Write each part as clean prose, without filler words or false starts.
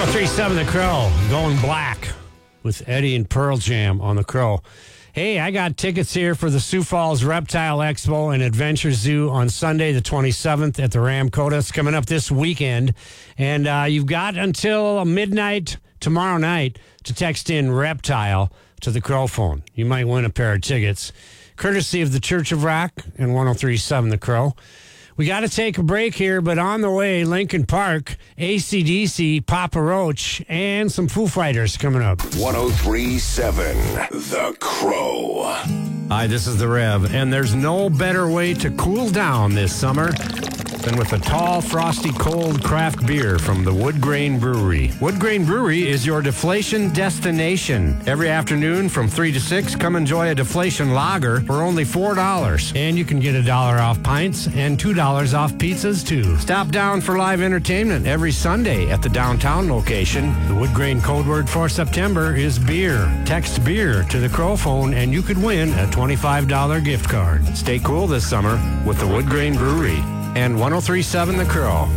1037 The Crow, Going Black with Eddie and Pearl Jam on The Crow. Hey, I got tickets here for the Sioux Falls Reptile Expo and Adventure Zoo on Sunday, the 27th at the Ramcota. It's coming up this weekend. And you've got until midnight tomorrow night to text in Reptile to the Crow phone. You might win a pair of tickets, courtesy of the Church of Rock and 1037 The Crow. We got to take a break here, but on the way, Lincoln Park, AC/DC, Papa Roach, and some Foo Fighters coming up. 1037 The Crow. Hi, this is the Rev, and there's no better way to cool down this summer than with a tall, frosty, cold craft beer from the Wood Grain Brewery. Wood Grain Brewery is your deflation destination. Every afternoon from 3 to 6, come enjoy a deflation lager for only $4. And you can get $1 off pints and $2 off pizzas, too. Stop down for live entertainment every Sunday at the downtown location. The Wood Grain code word for September is beer. Text beer to the Crow phone, and you could win a $25 gift card. Stay cool this summer with the Wood Grain Brewery and 1037 The Crow.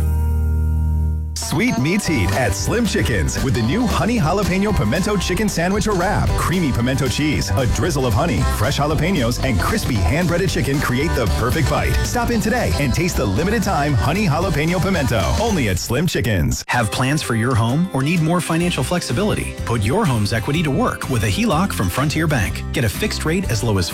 Sweet meets heat at Slim Chickens with the new Honey Jalapeno Pimento Chicken Sandwich or Wrap. Creamy pimento cheese, a drizzle of honey, fresh jalapenos, and crispy hand-breaded chicken create the perfect bite. Stop in today and taste the limited-time Honey Jalapeno Pimento, only at Slim Chickens. Have plans for your home or need more financial flexibility? Put your home's equity to work with a HELOC from Frontier Bank. Get a fixed rate as low as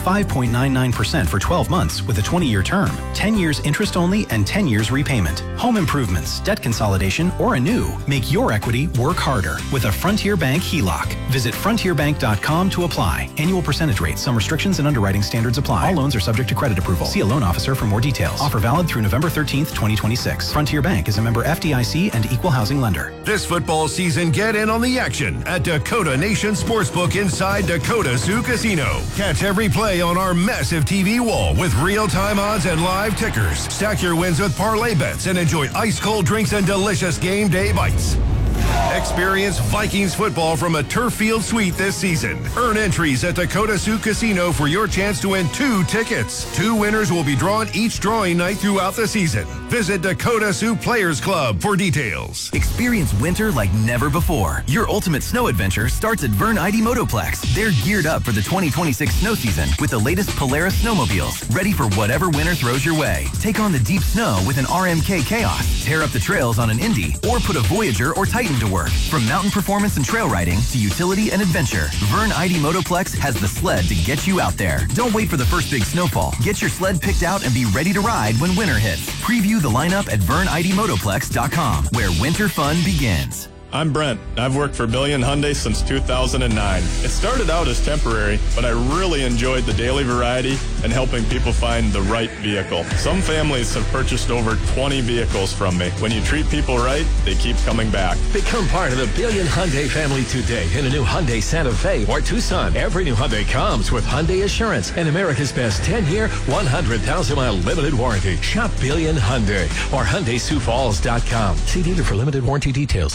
5.99% for 12 months with a 20-year term, 10 years interest only, and 10 years repayment. Home improvements, debt consolidation, or anew, make your equity work harder with a Frontier Bank HELOC. Visit frontierbank.com to apply. Annual percentage rate. Some restrictions and underwriting standards apply. All loans are subject to credit approval. See a loan officer for more details. Offer valid through November 13th, 2026. Frontier Bank is a member FDIC and equal housing lender. This football season, get in on the action at Dakota Nation Sportsbook inside Dakota Sioux Casino. Catch every play on our massive TV wall with real-time odds and live tickers. Stack your wins with parlay bets and enjoy ice-cold drinks and delicious game day bites. Experience Vikings football from a turf field suite this season. Earn entries at Dakota Sioux Casino for your chance to win 2 tickets. 2 winners will be drawn each drawing night throughout the season. Visit Dakota Sioux Players Club for details. Experience winter like never before. Your ultimate snow adventure starts at Vern ID Motoplex. They're geared up for the 2026 snow season with the latest Polaris snowmobiles, ready for whatever winter throws your way. Take on the deep snow with an RMK Chaos, tear up the trails on an Indy, or put a Voyager or Titan to work. From mountain performance and trail riding to utility and adventure, Vern ID Motoplex has the sled to get you out there. Don't wait for the first big snowfall. Get your sled picked out and be ready to ride when winter hits. Preview the lineup at VernIDMotoplex.com, where winter fun begins. I'm Brent. I've worked for Billion Hyundai since 2009. It started out as temporary, but I really enjoyed the daily variety and helping people find the right vehicle. Some families have purchased over 20 vehicles from me. When you treat people right, they keep coming back. Become part of the Billion Hyundai family today in a new Hyundai Santa Fe or Tucson. Every new Hyundai comes with Hyundai Assurance and America's best 10-year, 100,000-mile limited warranty. Shop Billion Hyundai or HyundaiSiouxFalls.com. See dealer for limited warranty details.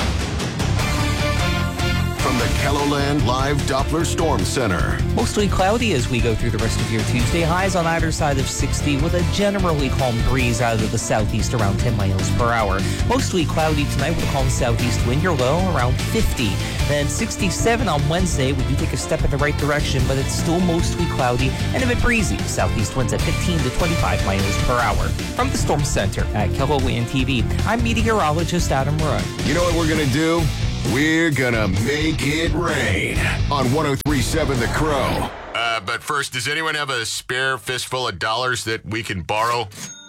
From the Kelloland Live Doppler Storm Center. Mostly cloudy as we go through the rest of your Tuesday. Highs on either side of 60 with a generally calm breeze out of the southeast around 10 miles per hour. Mostly cloudy tonight with a calm southeast wind. Your low around 50. Then 67 on Wednesday. We do take a step in the right direction, but it's still mostly cloudy and a bit breezy. Southeast winds at 15 to 25 miles per hour. From the Storm Center at KELOLAND TV, I'm meteorologist Adam Roy. You know what we're going to do? We're gonna make it rain on 1037 The Crow. But first, does anyone have a spare fistful of dollars that we can borrow?